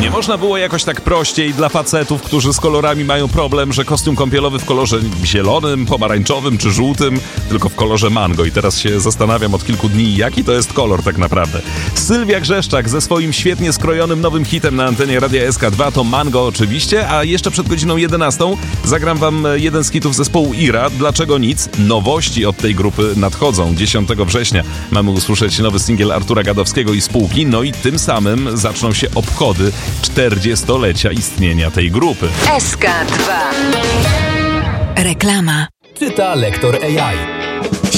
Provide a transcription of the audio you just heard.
Nie można było jakoś tak prościej dla facetów, którzy z kolorami mają problem, że kostium kąpielowy w kolorze zielonym, pomarańczowym czy żółtym, tylko w kolorze mango. I teraz się zastanawiam od kilku dni, jaki to jest kolor tak naprawdę. Sylwia Grzeszczak ze swoim świetnie skrojonym nowym hitem na antenie Radia SK2 to Mango oczywiście, a jeszcze przed godziną 11 zagram wam jeden z hitów zespołu Ira. Dlaczego nic? Nowości od tej grupy nadchodzą. 10 września mamy usłyszeć nowy singiel Artura Gadowskiego i spółki, no i tym samym zaczną się obchody 40-lecia istnienia tej grupy. SK2. Reklama. Czyta lektor AI.